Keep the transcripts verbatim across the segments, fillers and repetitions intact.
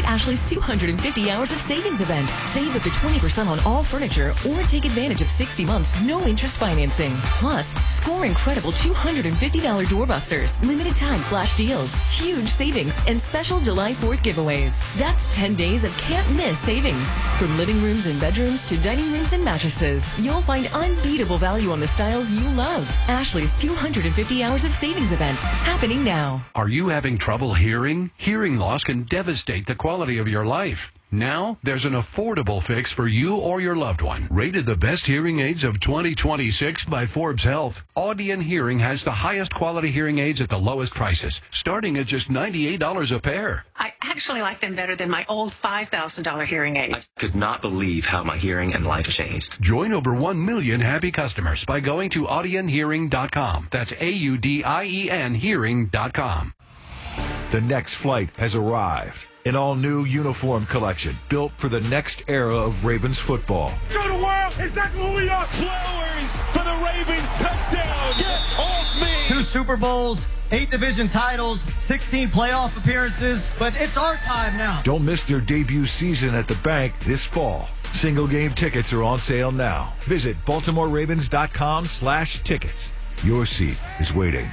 Ashley's two hundred fifty hours of savings event. Save up to twenty percent on all furniture or take advantage of sixty months, no interest financing. Plus, score incredible two hundred fifty dollars doorbusters, limited time flash deals, huge savings, and special July fourth giveaways. That's ten days of can't miss savings. From living rooms and bedrooms to dining rooms and mattresses, you'll find unbeatable value on the styles you love. Ashley's two hundred fifty hours of savings event, happening now. Are you having trouble hearing? Hearing loss can devastate the quality of your life. Now, there's an affordable fix for you or your loved one. Rated the best hearing aids of twenty twenty-six by Forbes Health, Audion Hearing has the highest quality hearing aids at the lowest prices, starting at just ninety-eight dollars a pair. I actually like them better than my old five thousand dollars hearing aid. I could not believe how my hearing and life changed. Join over one million happy customers by going to audion hearing dot com. That's A U D I E N hearing dot com. The next flight has arrived. An all-new uniform collection built for the next era of Ravens football. Show the world exactly who we are. Flowers for the Ravens touchdown. Get off me. Two Super Bowls, eight division titles, sixteen playoff appearances, but it's our time now. Don't miss their debut season at the bank this fall. Single game tickets are on sale now. Visit baltimore ravens dot com slash tickets. Your seat is waiting.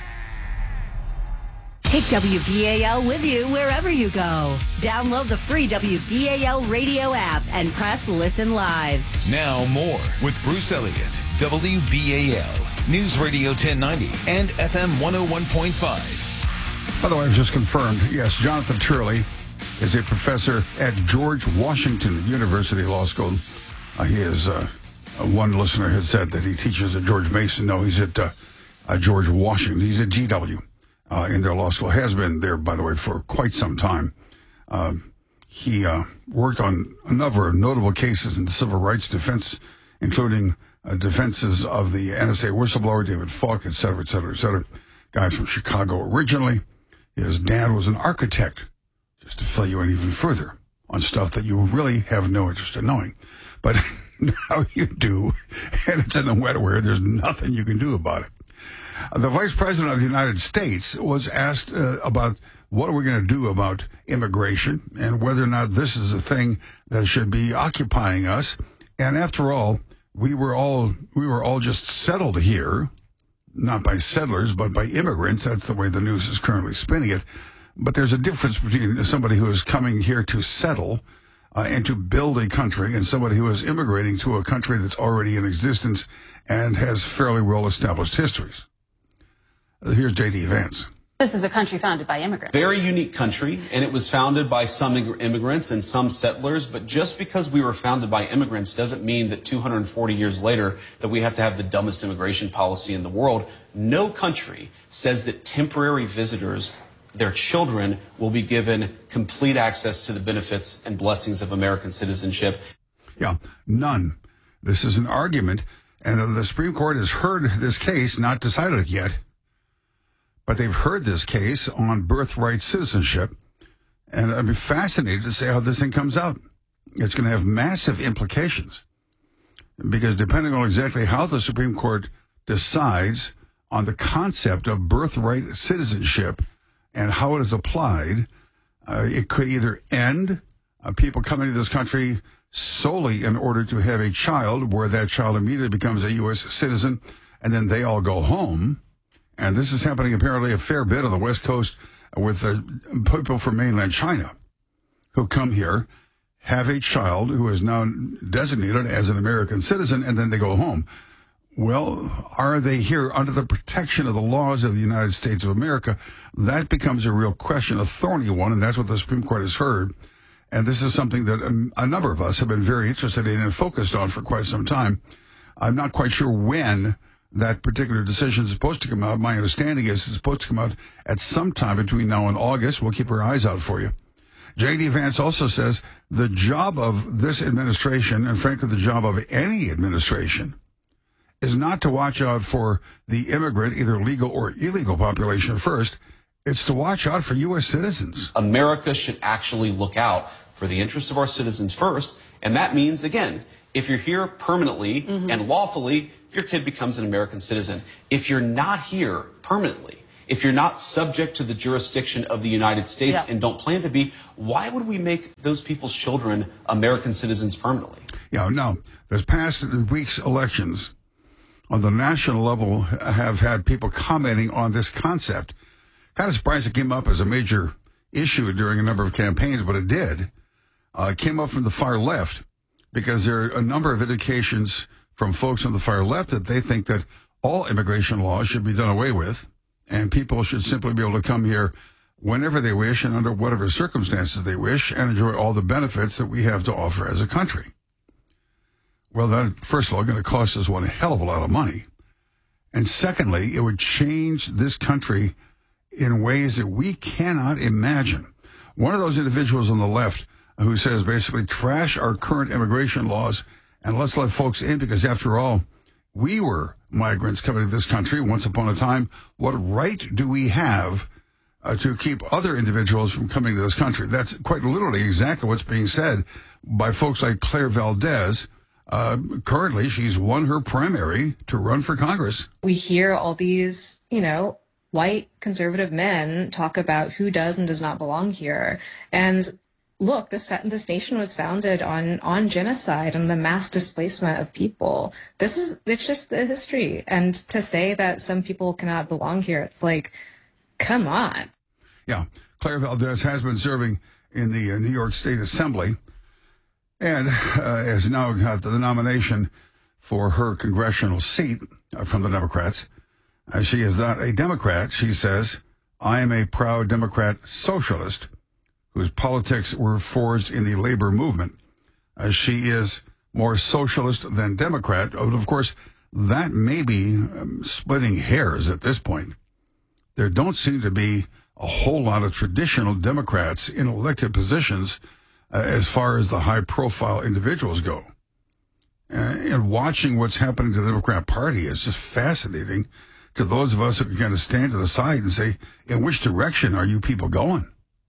Take W B A L with you wherever you go. Download the free W B A L radio app and press Listen Live. Now more with Bruce Elliott, W B A L, News Radio ten ninety and F M one oh one point five. By the way, I've just confirmed, yes, Jonathan Turley is a professor at George Washington University Law School. Uh, he is, uh, one listener had said that he teaches at George Mason. No, he's at uh, uh, George Washington. He's at G W. Uh, in their law school, has been there, by the way, for quite some time. Uh, he uh, worked on a number of notable cases in the civil rights defense, including uh, defenses of the N S A whistleblower, David Falk, et cetera, et cetera, et cetera. Guys from Chicago originally. His dad was an architect, just to fill you in even further on stuff that you really have no interest in knowing. But now you do, and it's in the wetware. There's nothing you can do about it. The Vice President of the United States was asked uh, about what are we going to do about immigration and whether or not this is a thing that should be occupying us. And after all, we were all we were all just settled here, not by settlers, but by immigrants. That's the way the news is currently spinning it. But there's a difference between somebody who is coming here to settle uh, and to build a country and somebody who is immigrating to a country that's already in existence and has fairly well-established histories. Here's J D Vance. This is a country founded by immigrants. Very unique country, and it was founded by some immigrants and some settlers, but just because we were founded by immigrants doesn't mean that two hundred forty years later that we have to have the dumbest immigration policy in the world. No country says that temporary visitors, their children, will be given complete access to the benefits and blessings of American citizenship. Yeah, none. This is an argument, and the Supreme Court has heard this case, not decided it yet. But they've heard this case on birthright citizenship, and I'd be fascinated to see how this thing comes out. It's going to have massive implications, because depending on exactly how the Supreme Court decides on the concept of birthright citizenship and how it is applied, uh, it could either end uh, people coming to this country solely in order to have a child, where that child immediately becomes a U S citizen, and then they all go home. And this is happening apparently a fair bit on the West Coast with uh, people from mainland China who come here, have a child who is now designated as an American citizen, and then they go home. Well, are they here under the protection of the laws of the United States of America? That becomes a real question, a thorny one, and that's what the Supreme Court has heard. And this is something that a, a number of us have been very interested in and focused on for quite some time. I'm not quite sure when that particular decision is supposed to come out. My understanding is it's supposed to come out at some time between now and August. We'll keep our eyes out for you. J D Vance also says the job of this administration, and frankly the job of any administration, is not to watch out for the immigrant, either legal or illegal population first. It's to watch out for U S citizens. America should actually look out for the interests of our citizens first. And that means, again, if you're here permanently mm-hmm. and lawfully, your kid becomes an American citizen. If you're not here permanently If you're not subject to the jurisdiction of the United States Yeah. and don't plan to be, why would we make those people's children American citizens permanently? Yeah, no. This past week's elections on the national level have had people commenting on this concept. Kind of surprised it came up as a major issue during a number of campaigns, but it did. Uh, it came up from the far left because there are a number of indications from folks on the far left that they think that all immigration laws should be done away with, and people should simply be able to come here whenever they wish and under whatever circumstances they wish and enjoy all the benefits that we have to offer as a country. Well, that, first of all, going to cost us one hell of a lot of money. And secondly, it would change this country in ways that we cannot imagine. One of those individuals on the left who says basically trash our current immigration laws and let's let folks in because, after all, we were migrants coming to this country once upon a time. What right do we have uh, to keep other individuals from coming to this country? That's quite literally exactly what's being said by folks like Claire Valdez. Uh, currently, she's won her primary to run for Congress. We hear all these, you know, white conservative men talk about who does and does not belong here. And look, this this nation was founded on on genocide and the mass displacement of people. This is it's just the history. And to say that some people cannot belong here, it's like, come on. Yeah, Claire Valdez has been serving in the uh, New York State Assembly and uh, has now got the nomination for her congressional seat uh, from the Democrats. Uh, she is not a Democrat. She says, I am a proud Democrat socialist whose politics were forged in the labor movement. Uh, she is more socialist than Democrat. Of course, that may be um, splitting hairs at this point. There don't seem to be a whole lot of traditional Democrats in elected positions uh, as far as the high-profile individuals go. Uh, and watching what's happening to the Democrat Party is just fascinating to those of us who can kind of stand to the side and say, in which direction are you people going?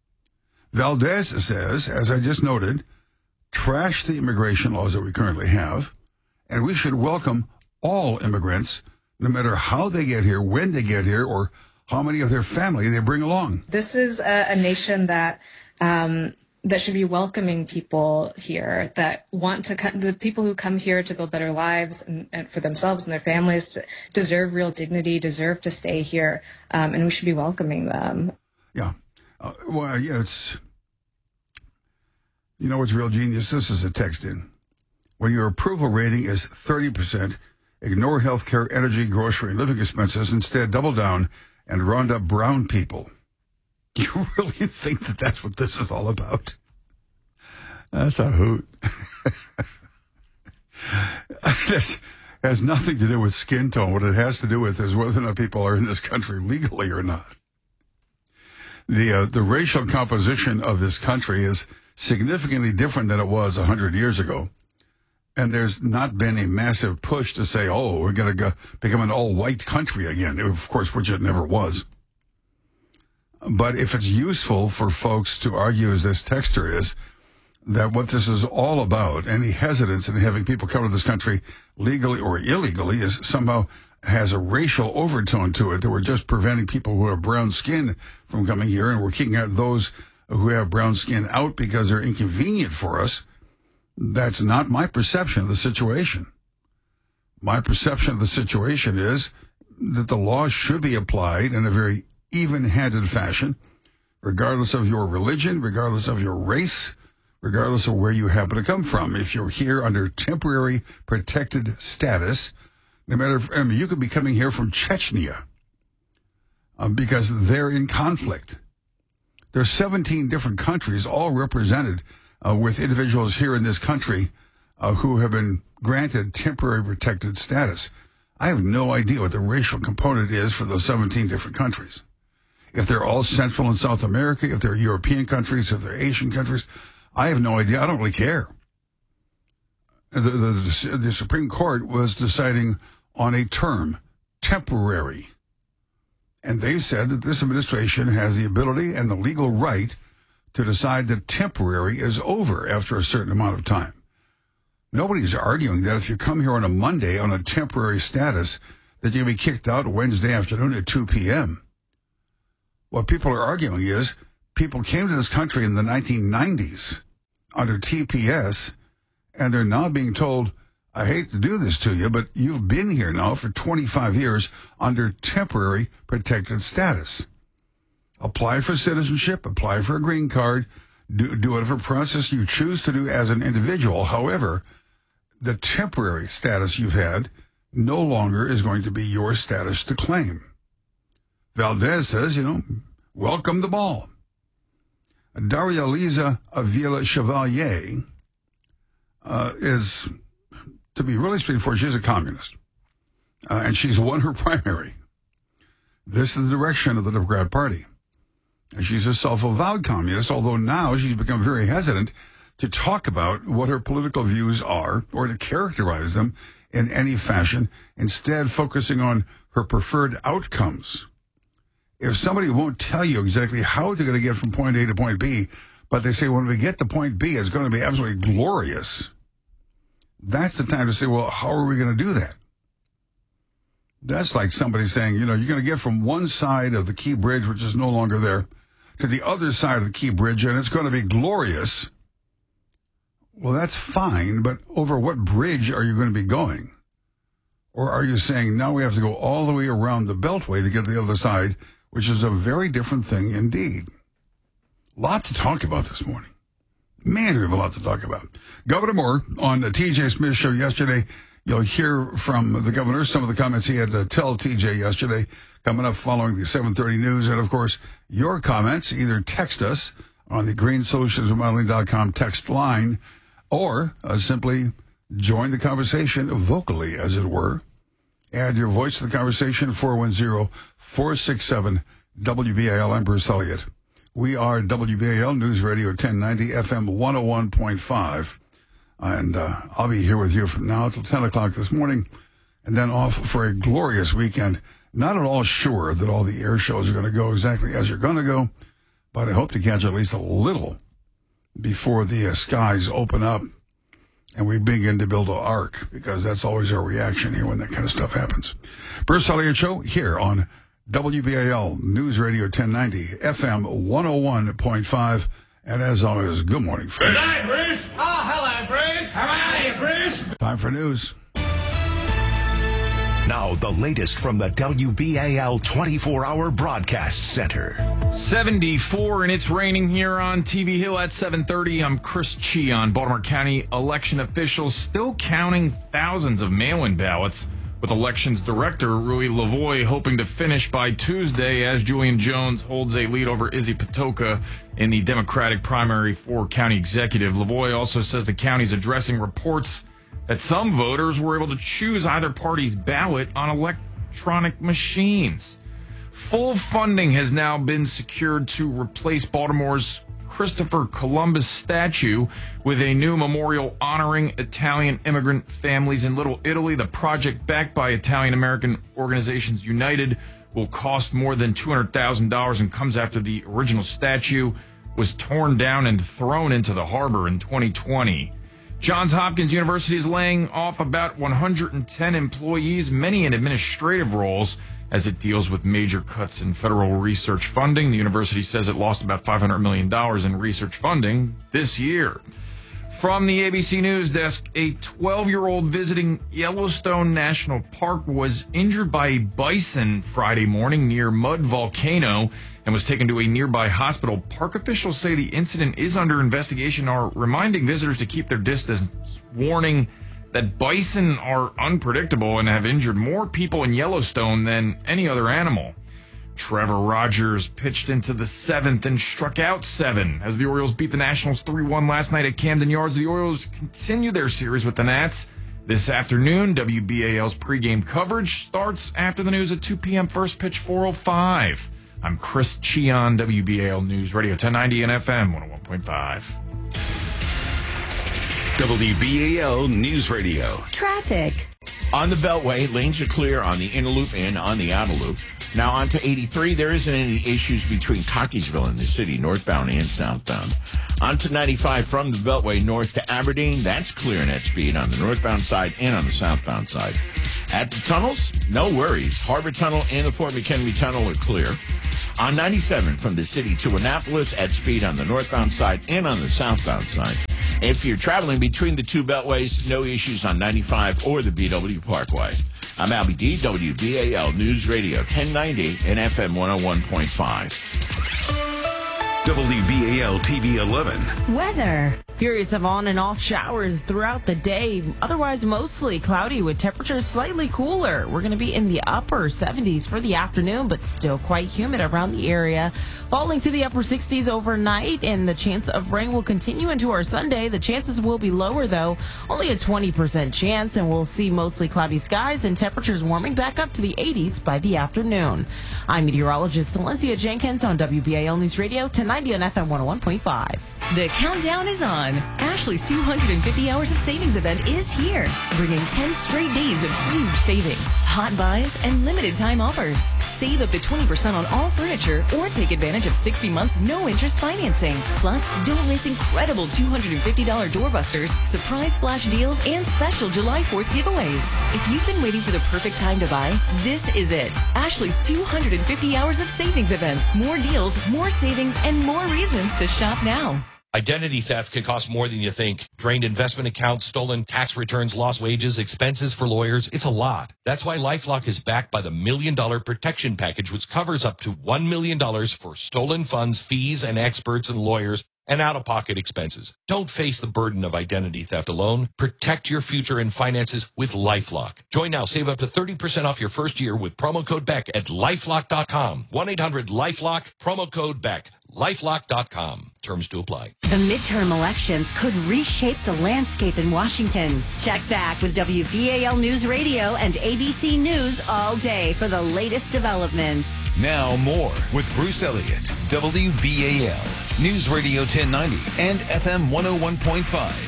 Valdez says, as I just noted, trash the immigration laws that we currently have, and we should welcome all immigrants, no matter how they get here, when they get here, or how many of their family they bring along. This is a, a nation that um, that should be welcoming people here, that want to come, the people who come here to build better lives and, and for themselves and their families, to deserve real dignity, deserve to stay here, um, and we should be welcoming them. Yeah. Uh, well, yeah, it's, you know what's real genius? This is a text in. When your approval rating is thirty percent, ignore healthcare, energy, grocery, and living expenses. Instead, double down and round up brown people. You really think that that's what this is all about? That's a hoot. This has nothing to do with skin tone. What it has to do with is whether or not people are in this country legally or not. The uh, the racial composition of this country is significantly different than it was one hundred years ago. And there's not been a massive push to say, oh, we're going to go become an all-white country again, of course, which it never was. But if it's useful for folks to argue, as this texter is, that what this is all about, any hesitance in having people come to this country legally or illegally, is somehow has a racial overtone to it, that we're just preventing people who have brown skin from coming here, and we're kicking out those who have brown skin out because they're inconvenient for us. That's not my perception of the situation. My perception of the situation is that the law should be applied in a very even-handed fashion, regardless of your religion, regardless of your race, regardless of where you happen to come from. If you're here under temporary protected status, no matter if, I mean, you could be coming here from Chechnya um, because they're in conflict. There's seventeen different countries, all represented uh, with individuals here in this country uh, who have been granted temporary protected status. I have no idea what the racial component is for those seventeen different countries. If they're all Central and South America, if they're European countries, if they're Asian countries, I have no idea. I don't really care. The, the, the Supreme Court was deciding on a term, temporary. And they said that this administration has the ability and the legal right to decide that temporary is over after a certain amount of time. Nobody's arguing that if you come here on a Monday on a temporary status, that you'll be kicked out Wednesday afternoon at two p.m. What people are arguing is people came to this country in the nineteen nineties under T P S, and they're now being told, I hate to do this to you, but you've been here now for twenty-five years under temporary protected status. Apply for citizenship, apply for a green card, do, do whatever process you choose to do as an individual. However, the temporary status you've had no longer is going to be your status to claim. Valdez says, you know, welcome the ball. Daria Liza Avila Chevalier uh, is, to be really straightforward, she's a communist. Uh, and she's won her primary. This is the direction of the Democrat Party. And she's a self-avowed communist, although now she's become very hesitant to talk about what her political views are or to characterize them in any fashion, instead focusing on her preferred outcomes. If somebody won't tell you exactly how they're going to get from point A to point B, but they say when we get to point B, it's going to be absolutely glorious, that's the time to say, well, how are we going to do that? That's like somebody saying, you know, you're going to get from one side of the Key Bridge, which is no longer there, to the other side of the Key Bridge, and it's going to be glorious. Well, that's fine, but over what bridge are you going to be going? Or are you saying now we have to go all the way around the Beltway to get to the other side, which is a very different thing indeed. A lot to talk about this morning. Man, we have a lot to talk about. Governor Moore on the T J Smith Show yesterday. You'll hear from the governor some of the comments he had to tell T J yesterday, coming up following the seven thirty news. And, of course, your comments, either text us on the green solutions remodeling dot com text line or uh, simply join the conversation vocally, as it were. Add your voice to the conversation, four one zero, four six seven, W B A L. I'm Bruce Elliott. We are W B A L News Radio ten ninety, F M one oh one point five. And uh, I'll be here with you from now till ten o'clock this morning, and then off for a glorious weekend. Not at all sure that all the air shows are going to go exactly as you're going to go, but I hope to catch at least a little before the uh, skies open up and we begin to build an ark, because that's always our reaction here when that kind of stuff happens. Bruce Elliott Show here on W B A L News Radio ten ninety, F M one oh one point five. And as always, good morning, friends. Good night, Bruce. Oh, hello, Bruce. How are you, Bruce? Time for news. Now, the latest from the W B A L twenty-four hour Broadcast Center. seventy-four, and it's raining here on T V Hill at seven thirty. I'm Chris Cheon. Baltimore County election officials still counting thousands of mail-in ballots, with elections director Rui Lavoie hoping to finish by Tuesday as Julian Jones holds a lead over Izzy Patoka in the Democratic primary for county executive. Lavoie also says the county is addressing reports that some voters were able to choose either party's ballot on electronic machines. Full funding has now been secured to replace Baltimore's Christopher Columbus statue with a new memorial honoring Italian immigrant families in Little Italy. The project, backed by Italian American Organizations United, will cost more than two hundred thousand dollars and comes after the original statue was torn down and thrown into the harbor in twenty twenty. Johns Hopkins University is laying off about one hundred ten employees, many in administrative roles, as it deals with major cuts in federal research funding. The university says it lost about five hundred million dollars in research funding this year. From the A B C News desk, a twelve-year-old visiting Yellowstone National Park was injured by a bison Friday morning near Mud Volcano and was taken to a nearby hospital. Park officials say the incident is under investigation, are reminding visitors to keep their distance, warning that bison are unpredictable and have injured more people in Yellowstone than any other animal. Trevor Rogers pitched into the seventh and struck out seven as the Orioles beat the Nationals three one last night at Camden Yards. The Orioles continue their series with the Nats this afternoon. W B A L's pregame coverage starts after the news at two p.m. First pitch, four oh five. I'm Chris Cheon, W B A L News Radio ten ninety and F M one oh one point five. W B A L News Radio. Traffic. On the Beltway, lanes are clear on the inner loop and on the outer loop. Now on to eighty-three. There isn't any issues between Cockeysville and the city, northbound and southbound. On to ninety-five from the Beltway north to Aberdeen. That's clear net speed on the northbound side and on the southbound side. At the tunnels, no worries. Harbor Tunnel and the Fort McHenry Tunnel are clear. On ninety-seven from the city to Annapolis at speed on the northbound side and on the southbound side. If you're traveling between the two beltways, no issues on ninety-five or the B W Parkway. I'm Albie D, W B A L News Radio ten ninety and F M one oh one point five. W B A L T V eleven. Weather. Periods of on and off showers throughout the day. Otherwise, mostly cloudy with temperatures slightly cooler. We're going to be in the upper seventies for the afternoon, but still quite humid around the area. Falling to the upper sixties overnight, and the chance of rain will continue into our Sunday. The chances will be lower, though. Only a twenty percent chance, and we'll see mostly cloudy skies and temperatures warming back up to the eighties by the afternoon. I'm meteorologist Valencia Jenkins on W B A L News Radio ten ninety on F M one oh one point five. The countdown is on. Ashley's two hundred fifty hours of savings event is here, bringing ten straight days of huge savings, hot buys, and limited time offers. Save up to twenty percent on all furniture or take advantage of sixty months no interest financing. Plus, don't miss incredible two hundred fifty dollars doorbusters, surprise flash deals, and special July fourth giveaways. If you've been waiting for the perfect time to buy, this is it. Ashley's two hundred fifty hours of savings event. More deals, more savings, and more reasons to shop now. Identity theft can cost more than you think. Drained investment accounts, stolen tax returns, lost wages, expenses for lawyers. It's a lot. That's why LifeLock is backed by the Million Dollar Protection Package, which covers up to one million dollars for stolen funds, fees, and experts and lawyers, and out-of-pocket expenses. Don't face the burden of identity theft alone. Protect your future and finances with LifeLock. Join now. Save up to thirty percent off your first year with promo code Beck at lifelock dot com. one eight hundred LifeLock, promo code Beck. lifelock dot com. Terms to apply. The midterm elections could reshape the landscape in Washington. Check back with W B A L News Radio and A B C News all day for the latest developments. Now more with Bruce Elliott, W B A L News Radio ten ninety and F M one oh one point five.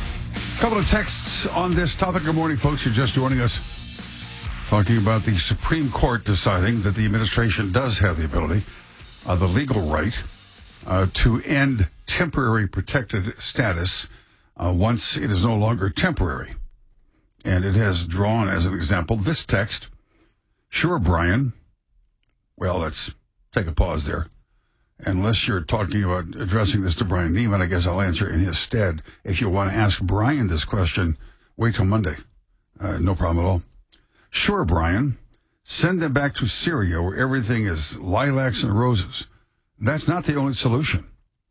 A couple of texts on this topic. Good morning, folks. You're just joining us. Talking about the Supreme Court deciding that the administration does have the ability, uh, the legal right, Uh, to end temporary protected status uh, once it is no longer temporary. And it has drawn as an example this text. Sure, Brian. Well, let's take a pause there. Unless you're talking about addressing this to Brian Neiman, I guess I'll answer in his stead. If you want to ask Brian this question, wait till Monday. Uh, no problem at all. Sure, Brian. Send them back to Syria where everything is lilacs and roses. That's not the only solution.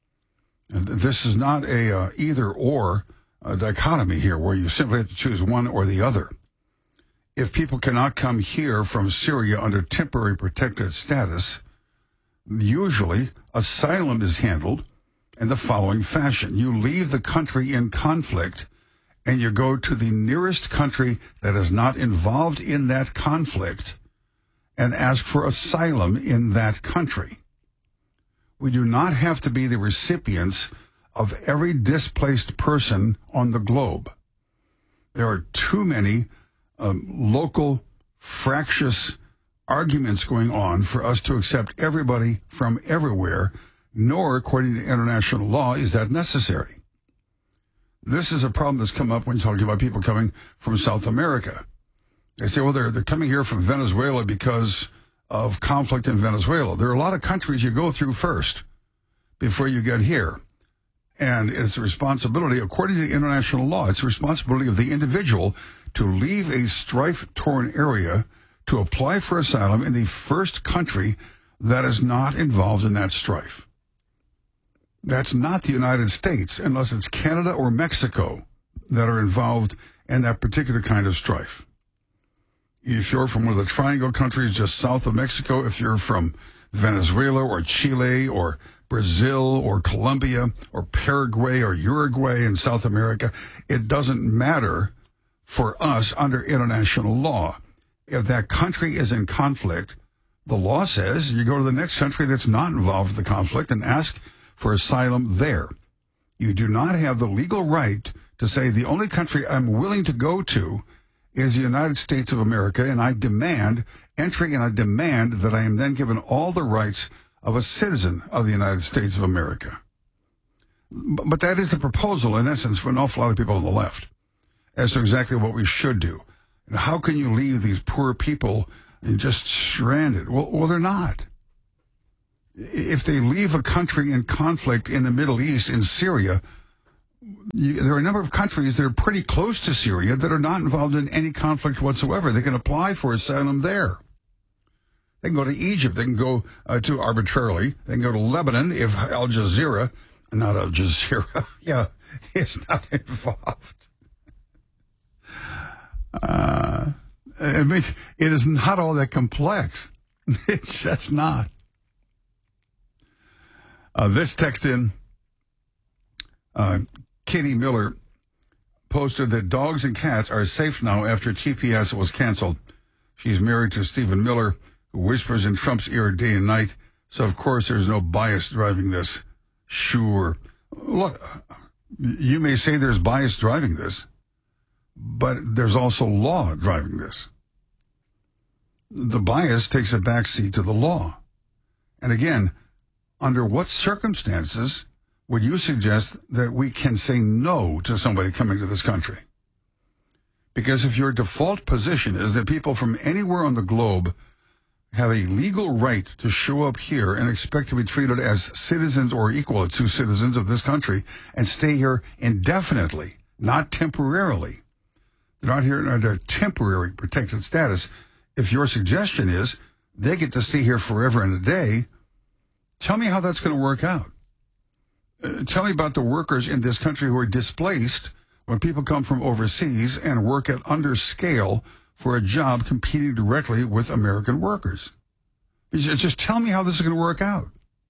This is not a uh, either-or uh, dichotomy here where you simply have to choose one or the other. If people cannot come here from Syria under temporary protected status, usually asylum is handled in the following fashion. You leave the country in conflict and you go to the nearest country that is not involved in that conflict and ask for asylum in that country. We do not have to be the recipients of every displaced person on the globe. There are too many um, local, fractious arguments going on for us to accept everybody from everywhere, nor, according to international law, is that necessary. This is a problem that's come up when you're talking about people coming from South America. They say, well, they're, they're coming here from Venezuela because of conflict in Venezuela. There are a lot of countries you go through first before you get here. And it's a responsibility, according to international law, it's the responsibility of the individual to leave a strife-torn area to apply for asylum in the first country that is not involved in that strife. That's not the United States, unless it's Canada or Mexico that are involved in that particular kind of strife. If you're from one of the triangle countries just south of Mexico, if you're from Venezuela or Chile or Brazil or Colombia or Paraguay or Uruguay in South America, it doesn't matter for us under international law. If that country is in conflict, the law says you go to the next country that's not involved in the conflict and ask for asylum there. You do not have the legal right to say the only country I'm willing to go to is the United States of America, and I demand entry, and I demand that I am then given all the rights of a citizen of the United States of America. But that is the proposal, in essence, for an awful lot of people on the left as to exactly what we should do. And how can you leave these poor people just stranded? Well, well, they're not. If they leave a country in conflict in the Middle East, in Syria, you, there are a number of countries that are pretty close to Syria that are not involved in any conflict whatsoever. They can apply for asylum there. They can go to Egypt. They can go uh, to arbitrarily. They can go to Lebanon if Al Jazeera, not Al Jazeera, yeah, is not involved. Uh, I mean, it is not all that complex. It's just not. Uh, this text in, uh, Katie Miller posted that dogs and cats are safe now after T P S was canceled. She's married to Stephen Miller, who whispers in Trump's ear day and night. So, of course, there's no bias driving this. Sure. Look, you may say there's bias driving this, but there's also law driving this. The bias takes a backseat to the law. And again, under what circumstances would you suggest that we can say no to somebody coming to this country? Because if your default position is that people from anywhere on the globe have a legal right to show up here and expect to be treated as citizens or equal to citizens of this country and stay here indefinitely, not temporarily. They're not here under temporary protected status. If your suggestion is they get to stay here forever and a day, tell me how that's going to work out. Uh, tell me about the workers in this country who are displaced when people come from overseas and work at under scale for a job competing directly with American workers. Just tell me how this is going to work out.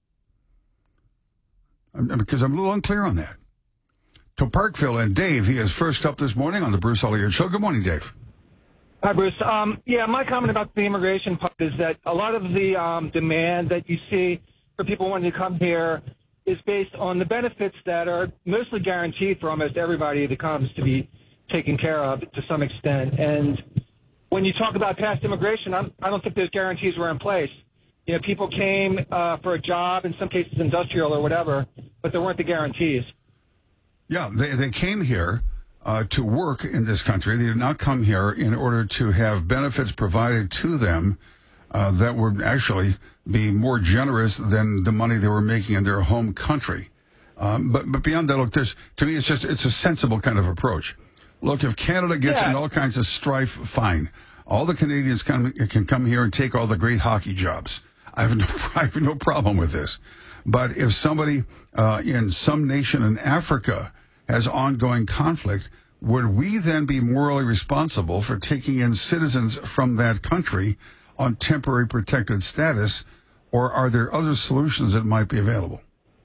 Because I'm a little unclear on that. To Parkville and Dave, he is first up this morning on the Bruce Elliott Show. Good morning, Dave. Hi, Bruce. Um, yeah, my comment about the immigration part is that a lot of the um, demand that you see for people wanting to come here is based on the benefits that are mostly guaranteed for almost everybody that comes to be taken care of to some extent. And when you talk about past immigration, I'm, I don't think those guarantees were in place. You know, people came uh, for a job, in some cases industrial or whatever, but there weren't the guarantees. Yeah, they, they came here uh, to work in this country. They did not come here in order to have benefits provided to them uh, that would actually be more generous than the money they were making in their home country. Um, but but beyond that, look, there's, to me, it's just it's a sensible kind of approach. Look, if Canada gets yeah. in all kinds of strife, fine. All the Canadians can, can come here and take all the great hockey jobs. I have no, I have no problem with this. But if somebody uh, in some nation in Africa has ongoing conflict, would we then be morally responsible for taking in citizens from that country on temporary protected status, or are there other solutions that might be available?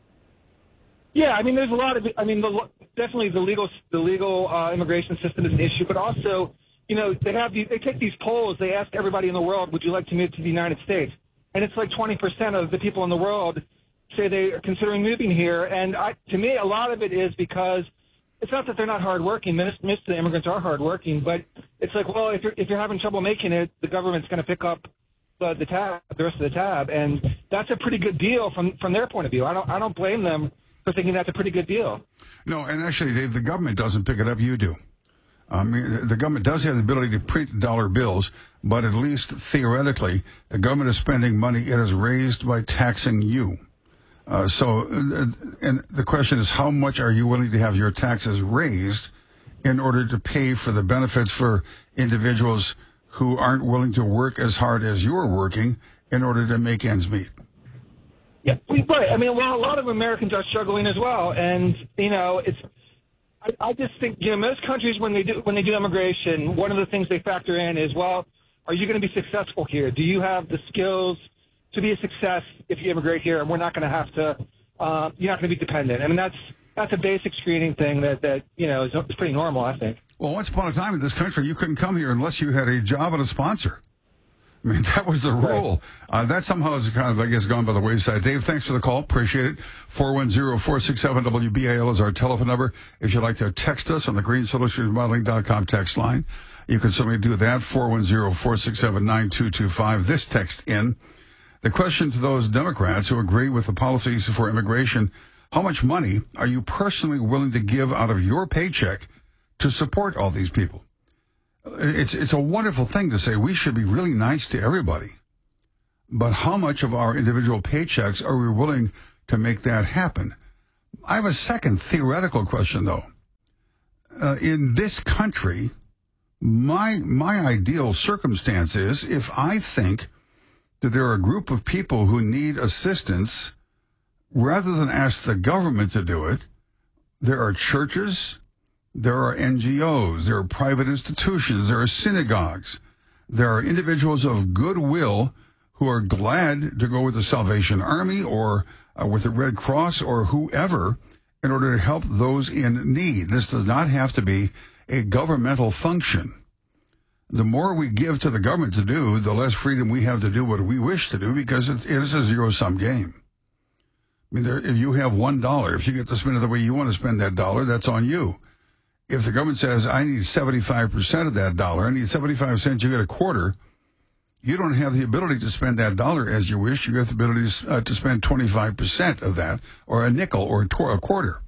Yeah, I mean, there's a lot of, I mean, the, definitely the legal the legal uh, immigration system is an issue, but also, you know, they have these, they take these polls, they ask everybody in the world, would you like to move to the United States? And it's like twenty percent of the people in the world say they are considering moving here. And I, to me, a lot of it is because it's not that they're not hardworking. Most, most of the immigrants are hardworking, but it's like, well, if you're, if you're having trouble making it, the government's going to pick up the, the tab, the rest of the tab. And that's a pretty good deal from, from their point of view. I don't, I don't blame them for thinking that's a pretty good deal. No, and actually, Dave, the government doesn't pick it up. You do. I mean, the government does have the ability to print dollar bills, but at least theoretically, the government is spending money it has raised by taxing you. Uh, so, uh, and the question is, how much are you willing to have your taxes raised in order to pay for the benefits for individuals who aren't willing to work as hard as you're working in order to make ends meet? Yeah, right. I mean, well, a lot of Americans are struggling as well, and you know, it's. I, I just think, you know, most countries when they do when they do immigration, one of the things they factor in is, well, are you going to be successful here? Do you have the skills to be a success if you immigrate here? And we're not going to have to. Uh, you're not going to be dependent. I mean, that's that's a basic screening thing that that you know is, is pretty normal, I think. Well, once upon a time in this country, you couldn't come here unless you had a job and a sponsor. I mean, that was the rule. Uh, that somehow has kind of, I guess, gone by the wayside. Dave, thanks for the call. Appreciate it. four one zero, four six seven, W B A L is our telephone number. If you'd like to text us on the green solutions modeling dot com text line. You can certainly do that. four one zero, four six seven, nine two two five. This text in. The question to those Democrats who agree with the policies for immigration, how much money are you personally willing to give out of your paycheck to support all these people? It's, it's a wonderful thing to say we should be really nice to everybody. But how much of our individual paychecks are we willing to make that happen? I have a second theoretical question, though. Uh, in this country, my my ideal circumstance is if I think that there are a group of people who need assistance, rather than ask the government to do it, there are churches, there are N G Os, there are private institutions, there are synagogues, there are individuals of goodwill who are glad to go with the Salvation Army or uh, with the Red Cross or whoever in order to help those in need. This does not have to be a governmental function. The more we give to the government to do, the less freedom we have to do what we wish to do, because it, it is a zero-sum game. I mean, there, if you have one dollar, if you get to spend it the way you want to spend that dollar, that's on you. If the government says, I need seventy-five percent of that dollar, I need seventy-five cents, you get a quarter, you don't have the ability to spend that dollar as you wish. You have the ability to, uh, to spend twenty-five percent of that, or a nickel, or a, tor- a quarter.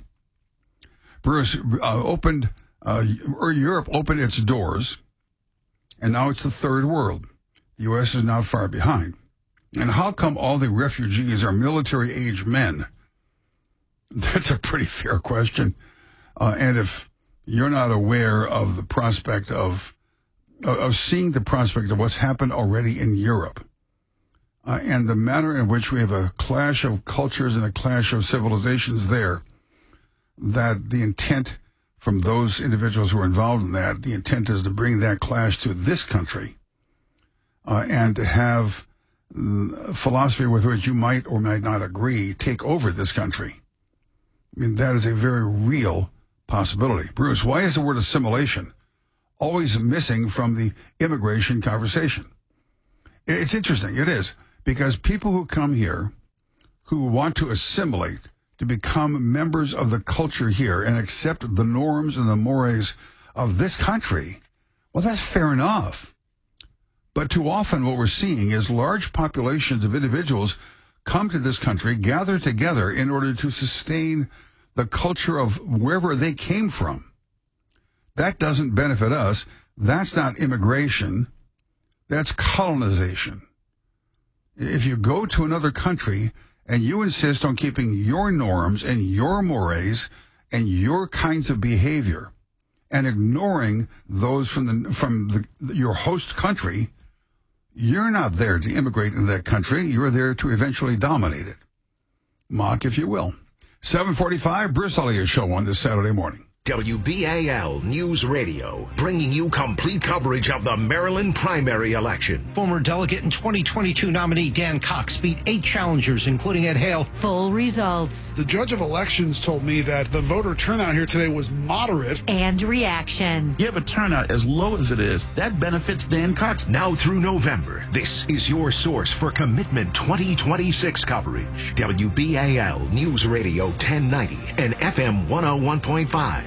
Bruce, uh, opened, uh, or Europe opened its doors, and now it's the third world. The U S is not far behind. And how come all the refugees are military-age men? That's a pretty fair question. Uh, and if you're not aware of the prospect of of seeing the prospect of what's happened already in Europe, uh, and the manner in which we have a clash of cultures and a clash of civilizations there, that the intent from those individuals who are involved in that, the intent is to bring that clash to this country uh, and to have uh, philosophy with which you might or might not agree take over this country. I mean, that is a very real possibility. Bruce, why is the word assimilation always missing from the immigration conversation? It's interesting. It is. Because people who come here who want to assimilate, to become members of the culture here and accept the norms and the mores of this country, well, that's fair enough. But too often what we're seeing is large populations of individuals come to this country, gather together in order to sustain the culture of wherever they came from. That doesn't benefit us. That's not immigration. That's colonization. If you go to another country and you insist on keeping your norms and your mores and your kinds of behavior and ignoring those from the from the, your host country, you're not there to immigrate into that country. You're there to eventually dominate it. Mock, if you will. seven forty-five, Bruce Elliott Show on this Saturday morning. W B A L News Radio, bringing you complete coverage of the Maryland primary election. Former delegate and twenty twenty-two nominee Dan Cox beat eight challengers, including Ed Hale. Full results. The judge of elections told me that the voter turnout here today was moderate. And reaction. You have a turnout as low as it is. That benefits Dan Cox. Now through November, this is your source for Commitment twenty twenty-six coverage. W B A L News Radio ten ninety and F M one oh one point five.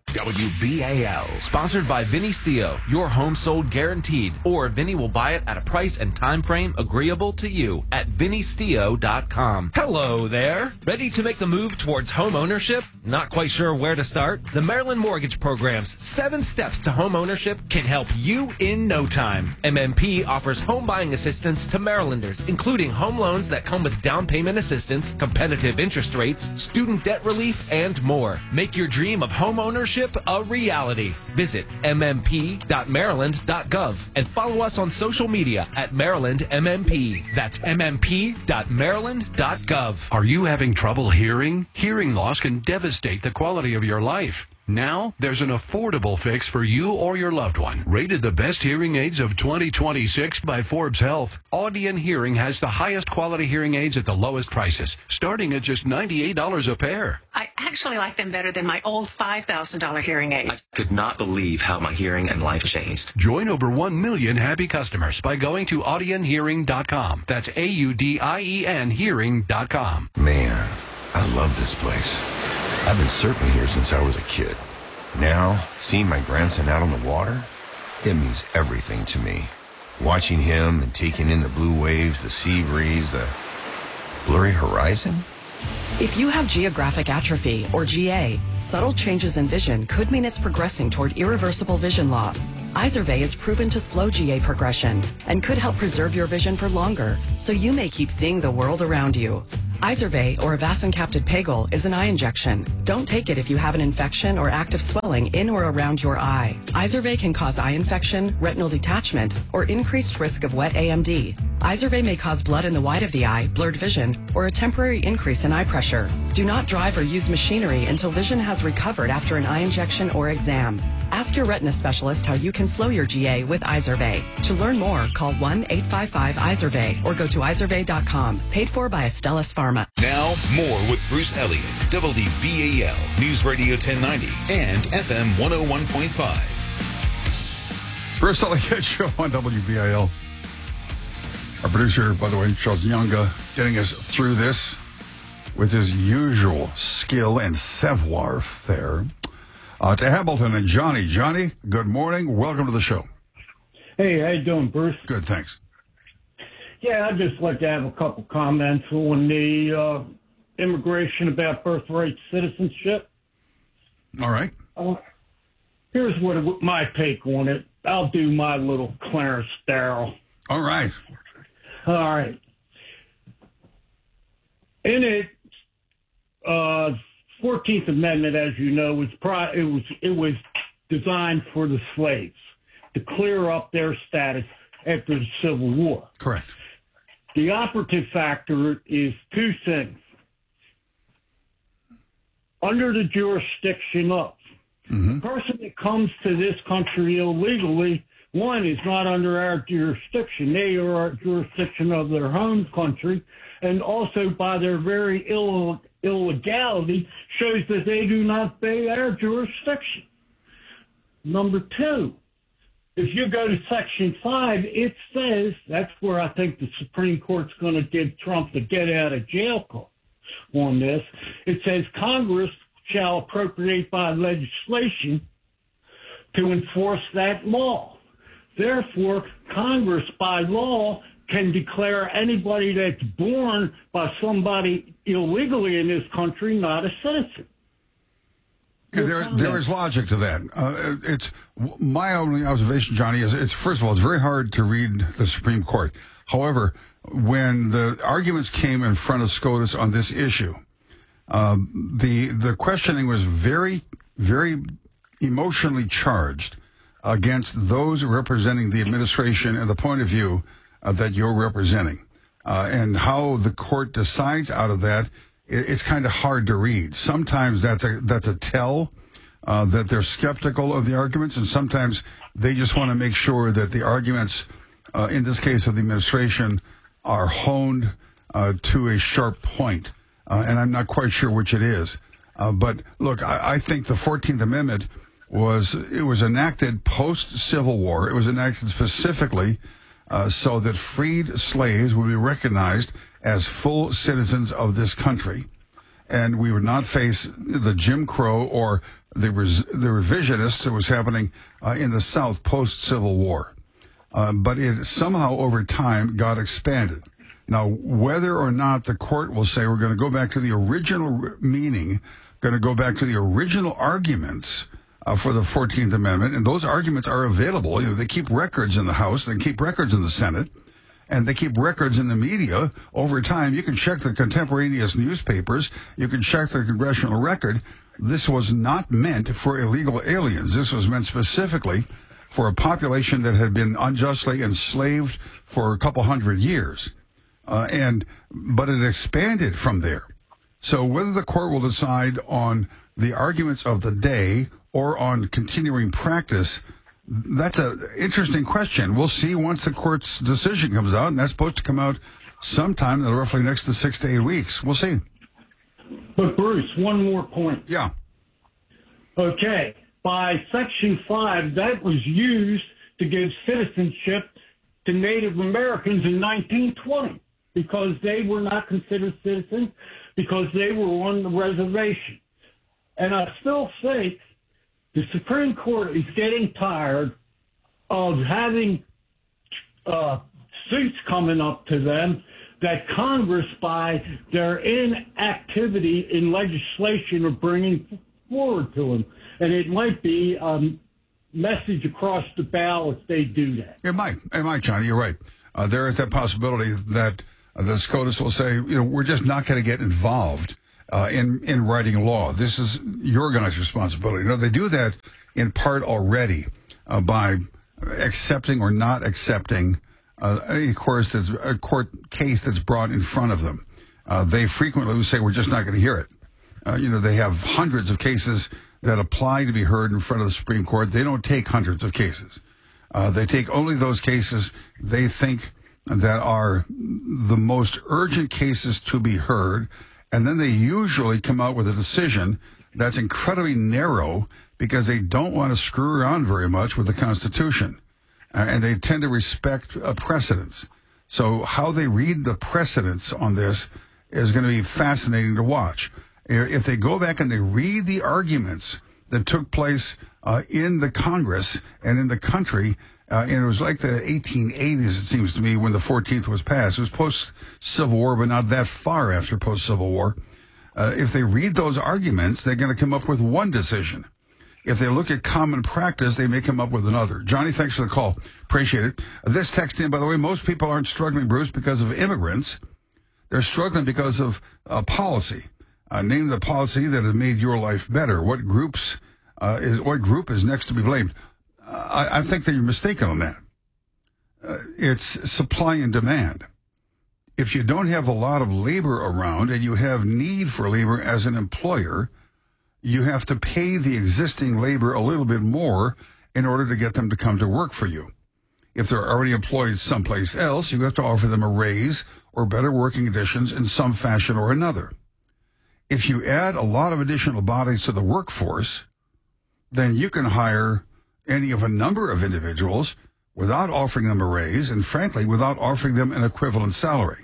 W B A L. Sponsored by Vinny Stio. Your home sold guaranteed. Or Vinny will buy it at a price and time frame agreeable to you at vinny stio dot com. Hello there. Ready to make the move towards home ownership? Not quite sure where to start? The Maryland Mortgage Program's seven steps to home ownership can help you in no time. M M P offers home buying assistance to Marylanders, including home loans that come with down payment assistance, competitive interest rates, student debt relief, and more. Make your dream of home ownership a reality. Visit m m p dot maryland dot gov and follow us on social media at Maryland M M P. That's m m p dot maryland dot gov. Are you having trouble hearing? Hearing loss can devastate the quality of your life. Now, there's an affordable fix for you or your loved one. Rated the best hearing aids of twenty twenty-six by Forbes Health, Audion Hearing has the highest quality hearing aids at the lowest prices, starting at just ninety-eight dollars a pair. I actually like them better than my old five thousand dollars hearing aid. I could not believe how my hearing and life changed. Join over one million happy customers by going to audion hearing dot com. That's A U D I E N hearing dot com. Man, I love this place. I've been surfing here since I was a kid. Now, seeing my grandson out on the water, It means everything to me. Watching him and taking in the blue waves, the sea breeze, the blurry horizon. If you have geographic atrophy, or G A, subtle changes in vision could mean it's progressing toward irreversible vision loss. Izervay is proven to slow G A progression and could help preserve your vision for longer, so you may keep seeing the world around you. Izervay, or avacincaptad pegol, is an eye injection. Don't take it if you have an infection or active swelling in or around your eye. Izervay can cause eye infection, retinal detachment, or increased risk of wet A M D. Izervay may cause blood in the white of the eye, blurred vision, or a temporary increase in eye pressure. Do not drive or use machinery until vision has recovered after an eye injection or exam. Ask your retina specialist how you can slow your G A with Izervay. To learn more, call one eight five five Izervay or go to izervay dot com. Paid for by Astellas Pharma. Now, more with Bruce Elliott, W B A L, News Radio ten ninety, and F M one oh one point five. Bruce Elliott Show on W B A L. Our producer, by the way, Charles Younga, getting us through this with his usual skill and savoir faire. Uh, to Hamilton and Johnny. Johnny, good morning. Welcome to the show. Hey, how you doing, Bruce? Good, thanks. Yeah, I'd just like to have a couple comments on the uh, immigration about birthright citizenship. All right. Uh, here's what my take on it. I'll do my little Clarence Darrow. All right. All right. In it, uh, fourteenth Amendment, as you know, was pro- it was it was designed for the slaves to clear up their status after the Civil War. Correct. The operative factor is two things. Under the jurisdiction of. Mm-hmm. The person that comes to this country illegally, one, is not under our jurisdiction. They are our jurisdiction of their home country, and also by their very ill, illegality shows that they do not obey our jurisdiction. Number two, if you go to Section five, it says, that's where I think the Supreme Court's going to give Trump the get out of jail call on this. It says Congress shall appropriate by legislation to enforce that law. Therefore, Congress by law can declare anybody that's born by somebody illegally in this country not a citizen. Yeah, there, there is logic to that. Uh, it's my only observation, Johnny, is it's first of all, it's very hard to read the Supreme Court. However, when the arguments came in front of SCOTUS on this issue, um, the the questioning was very, very emotionally charged against those representing the administration and the point of view uh, that you're representing, uh, and how the court decides out of that. It's kind of hard to read. Sometimes that's a that's a tell uh, that they're skeptical of the arguments, and sometimes they just want to make sure that the arguments, uh, in this case of the administration, are honed uh, to a sharp point. Uh, and I'm not quite sure which it is. Uh, but look, I, I think the fourteenth Amendment was it was enacted post Civil War. It was enacted specifically uh, so that freed slaves would be recognized as full citizens of this country, and we would not face the Jim Crow or the res- the revisionists that was happening uh, in the South post-Civil War. Uh, but it somehow over time got expanded. Now, whether or not the court will say we're going to go back to the original meaning, going to go back to the original arguments uh, for the fourteenth Amendment, and those arguments are available. You know, they keep records in the House, they keep records in the Senate, and they keep records in the media over time. You can check the contemporaneous newspapers. You can check the congressional record. This was not meant for illegal aliens. This was meant specifically for a population that had been unjustly enslaved for a couple hundred years. Uh, and but it expanded from there. So whether the court will decide on the arguments of the day or on continuing practice, that's an interesting question. We'll see once the court's decision comes out, and that's supposed to come out sometime in roughly next to six to eight weeks. We'll see. But, Bruce, one more point. Yeah. Okay. By Section five, that was used to give citizenship to Native Americans in nineteen twenty because they were not considered citizens because they were on the reservation. And I still think the Supreme Court is getting tired of having uh, suits coming up to them that Congress, by their inactivity in legislation, are bringing forward to them. And it might be a message across the bow if they do that. It might. It might, Johnny. You're right. Uh, there is that possibility that uh, the SCOTUS will say, you know, we're just not going to get involved uh, in, in writing law. This is your guys' responsibility. You know, they do that in part already uh, by accepting or not accepting uh, a, course that's, a court case that's brought in front of them. Uh, they frequently will say, we're just not going to hear it. Uh, you know, they have hundreds of cases that apply to be heard in front of the Supreme Court. They don't take hundreds of cases. Uh, they take only those cases they think that are the most urgent cases to be heard, and then they usually come out with a decision that's incredibly narrow because they don't want to screw around very much with the Constitution, uh, and they tend to respect uh, precedents. So how they read the precedents on this is going to be fascinating to watch. If they go back and they read the arguments that took place uh, in the Congress and in the country, uh, and it was like the eighteen eighties, it seems to me, when the fourteenth was passed. It was post-Civil War, but not that far after post-Civil War. Uh, if they read those arguments, they're going to come up with one decision. If they look at common practice, they may come up with another. Johnny, thanks for the call. Appreciate it. Uh, this text in, by the way, most people aren't struggling, Bruce, because of immigrants. They're struggling because of uh, policy. Uh, name the policy that has made your life better. What groups uh, is what group is next to be blamed? Uh, I, I think that you're mistaken on that. Uh, it's supply and demand. If you don't have a lot of labor around and you have need for labor as an employer, you have to pay the existing labor a little bit more in order to get them to come to work for you. If they're already employed someplace else, you have to offer them a raise or better working conditions in some fashion or another. If you add a lot of additional bodies to the workforce, then you can hire any of a number of individuals without offering them a raise and, frankly, without offering them an equivalent salary.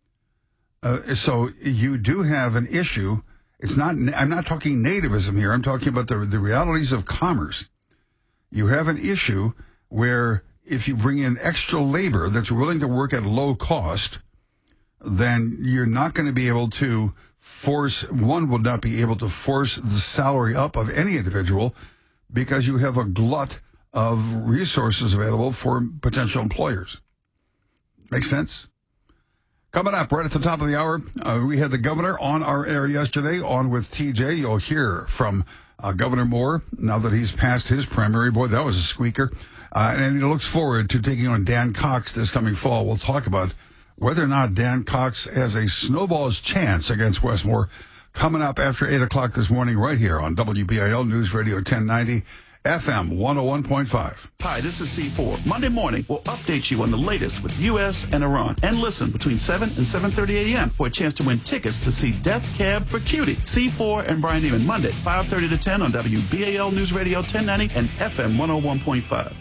Uh, so you do have an issue. It's not. I'm not talking nativism here. I'm talking about the, the realities of commerce. You have an issue where if you bring in extra labor that's willing to work at low cost, then you're not going to be able to force, one will not be able to force the salary up of any individual because you have a glut of resources available for potential employers. Make sense? Coming up right at the top of the hour, uh, we had the governor on our air yesterday, on with T J. You'll hear from uh, Governor Moore now that he's passed his primary. Boy, that was a squeaker. Uh, and he looks forward to taking on Dan Cox this coming fall. We'll talk about whether or not Dan Cox has a snowball's chance against Westmore, coming up after eight o'clock this morning right here on W B I L News Radio ten ninety, F M one oh one point five. Hi, this is C four. Monday morning, we'll update you on the latest with U S and Iran. And listen between seven and seven thirty a.m. for a chance to win tickets to see Death Cab for Cutie. C four and Brian Neiman, Monday, five thirty to ten on W B A L News Radio ten ninety and F M one oh one point five.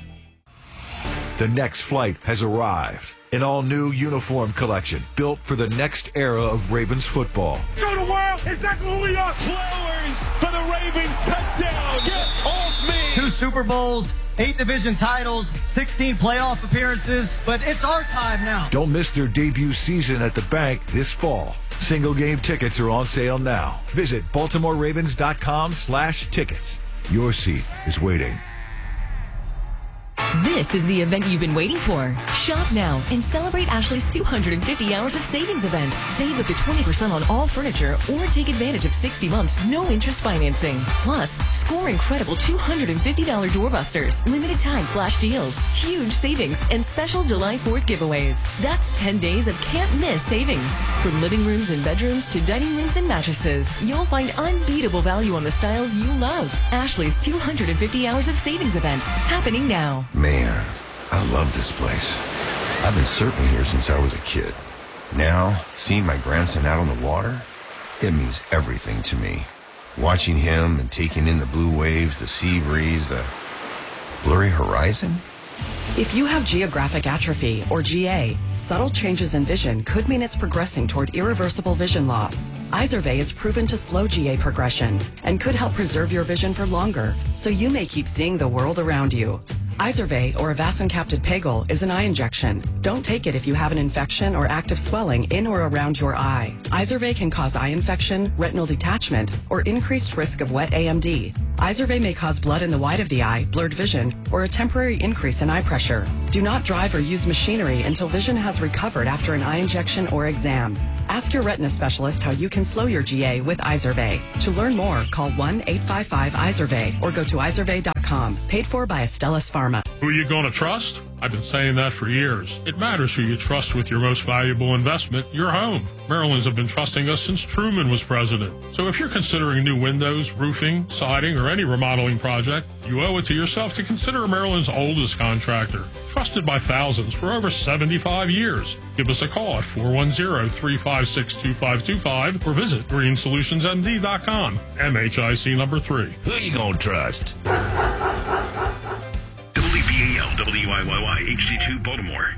The next flight has arrived. An all-new uniform collection built for the next era of Ravens football. Show the world exactly who we are. Flowers for the Ravens touchdown. Get off me. Two Super Bowls, eight division titles, sixteen playoff appearances, but it's our time now. Don't miss their debut season at the bank this fall. Single game tickets are on sale now. Visit Baltimore Ravens dot com slash tickets. Your seat is waiting. This is the event you've been waiting for. Shop now and celebrate Ashley's two hundred fifty hours of savings event. Save up to twenty percent on all furniture or take advantage of sixty months, no interest financing. Plus, score incredible two hundred fifty dollars doorbusters, limited time flash deals, huge savings, and special July fourth giveaways. That's ten days of can't miss savings. From living rooms and bedrooms to dining rooms and mattresses, you'll find unbeatable value on the styles you love. Ashley's two hundred fifty hours of savings event, happening now. Man, I love this place. I've been surfing here since I was a kid. Now, seeing my grandson out on the water, it means everything to me. Watching him and taking in the blue waves, the sea breeze, the blurry horizon. If you have geographic atrophy, or G A, subtle changes in vision could mean it's progressing toward irreversible vision loss. Izervay is proven to slow G A progression and could help preserve your vision for longer, so you may keep seeing the world around you. Izervay, or avacincaptad pegol, is an eye injection. Don't take it if you have an infection or active swelling in or around your eye. Izervay can cause eye infection, retinal detachment, or increased risk of wet A M D. Izervay may cause blood in the white of the eye, blurred vision, or a temporary increase in eye pressure. Do not drive or use machinery until vision has recovered after an eye injection or exam. Ask your retina specialist how you can slow your G A with Izervay. To learn more, call one eight five five Izervay or go to izervay dot com. Paid for by Astellas Pharma. Who are you going to trust? I've been saying that for years. It matters who you trust with your most valuable investment, your home. Maryland's have been trusting us since Truman was president. So if you're considering new windows, roofing, siding, or any remodeling project, you owe it to yourself to consider Maryland's oldest contractor. Trusted by thousands for over seventy-five years. Give us a call at four one zero, three five six, two five two five or visit green solutions m d dot com. M H I C number three. Who you gonna trust? W B A L, W I Y Y, H D two, Baltimore.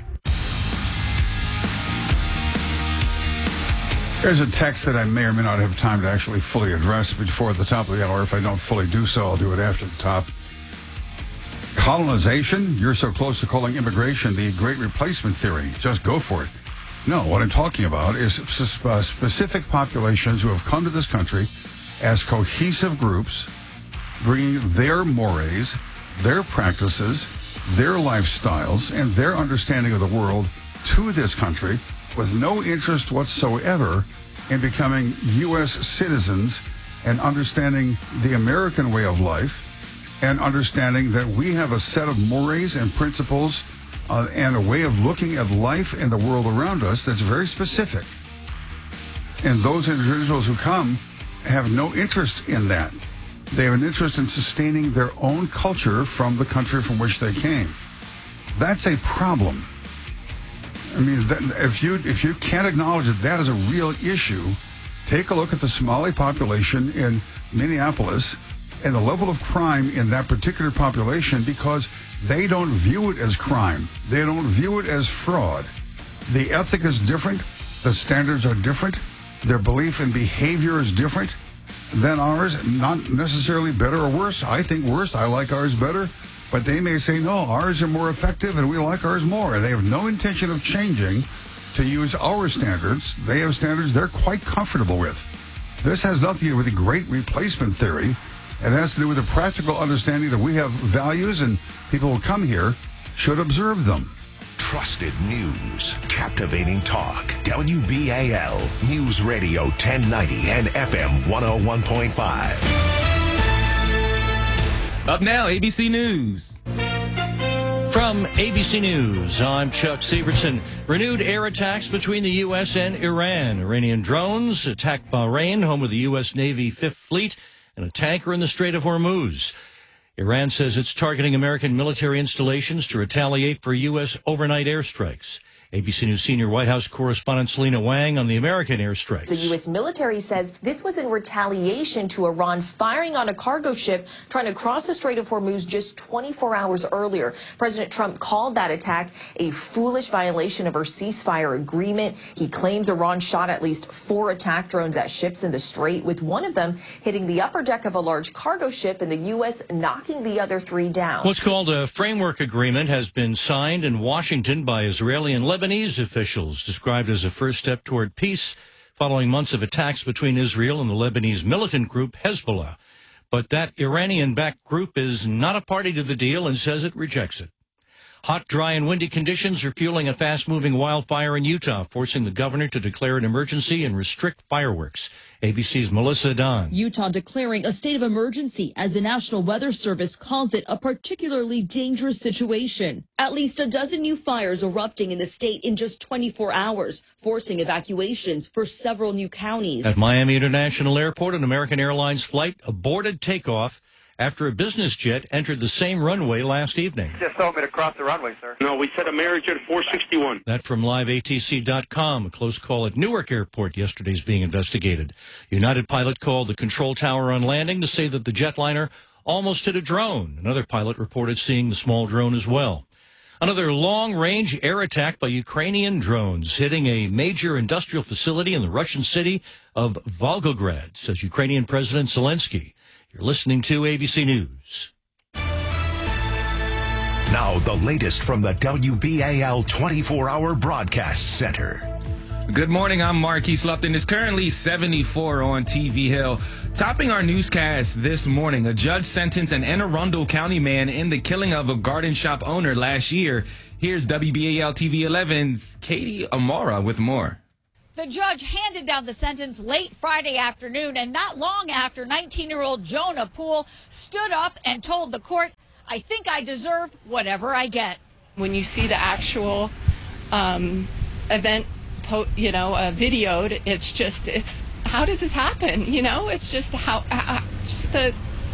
There's a text that I may or may not have time to actually fully address before the top of the hour. If I don't fully do so, I'll do it after the top. Colonization, you're so close to calling immigration the great replacement theory. Just go for it. No, what I'm talking about is uh, specific populations who have come to this country as cohesive groups, bringing their mores, their practices, their lifestyles, and their understanding of the world to this country with no interest whatsoever in becoming U S citizens and understanding the American way of life and understanding that we have a set of mores and principles uh, and a way of looking at life and the world around us that's very specific. And those individuals who come have no interest in that. They have an interest in sustaining their own culture from the country from which they came. That's a problem. I mean, that, if you if you can't acknowledge that that is a real issue, take a look at the Somali population in Minneapolis and the level of crime in that particular population, because they don't view it as crime. They don't view it as fraud. The ethic is different. The standards are different. Their belief and behavior is different than ours. Not necessarily better or worse. I think worse. I like ours better. But they may say, no, ours are more effective and we like ours more. They have no intention of changing to use our standards. They have standards they're quite comfortable with. This has nothing to do with the great replacement theory. It has to do with the practical understanding that we have values and people who come here should observe them. Trusted news, captivating talk. W B A L News Radio ten ninety and F M one oh one point five. Up now, A B C News. From A B C News, I'm Chuck Severson. Renewed air attacks between the U S and Iran. Iranian drones attacked Bahrain, home of the U S Navy Fifth Fleet, and a tanker in the Strait of Hormuz. Iran says it's targeting American military installations to retaliate for U S overnight airstrikes. A B C News senior White House correspondent Selena Wang on the American airstrikes. The U S military says this was in retaliation to Iran firing on a cargo ship trying to cross the Strait of Hormuz just twenty-four hours earlier. President Trump called that attack a foolish violation of our ceasefire agreement. He claims Iran shot at least four attack drones at ships in the Strait, with one of them hitting the upper deck of a large cargo ship and the U S knocking the other three down. What's called a framework agreement has been signed in Washington by Israeli and Lebanese officials, described as a first step toward peace following months of attacks between Israel and the Lebanese militant group Hezbollah. But that Iranian-backed group is not a party to the deal and says it rejects it. Hot, dry, and windy conditions are fueling a fast-moving wildfire in Utah, forcing the governor to declare an emergency and restrict fireworks. A B C's Melissa Don. Utah declaring a state of emergency as the National Weather Service calls it a particularly dangerous situation. At least a dozen new fires erupting in the state in just twenty-four hours, forcing evacuations for several new counties. At Miami International Airport, an American Airlines flight aborted takeoff after a business jet entered the same runway last evening. Just told me to cross the runway, sir. No, we set American at four sixty-one. That from live A T C dot com. A close call at Newark Airport yesterday is being investigated. United pilot called the control tower on landing to say that the jetliner almost hit a drone. Another pilot reported seeing the small drone as well. Another long-range air attack by Ukrainian drones hitting a major industrial facility in the Russian city of Volgograd, says Ukrainian President Zelensky. You're listening to A B C News. Now, the latest from the W B A L twenty-four hour Broadcast Center. Good morning, I'm Marquise Lupton. It's currently seventy-four on T V Hill. Topping our newscast this morning, a judge sentenced an Anne Arundel County man in the killing of a garden shop owner last year. Here's W B A L T V eleven's Katie Amara with more. The judge handed down the sentence late Friday afternoon, and not long after, nineteen-year-old Jonah Poole stood up and told the court, "I think I deserve whatever I get." When you see the actual um, event, po- you know, uh, videoed, it's just, it's, how does this happen? You know, it's just how, how just the